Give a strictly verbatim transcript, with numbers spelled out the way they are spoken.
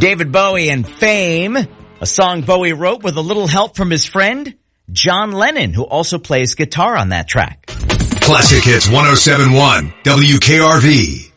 David Bowie and Fame, a song Bowie wrote with a little help from his friend, John Lennon, who also plays guitar on that track. Classic Hits one oh seven point one, W K R V.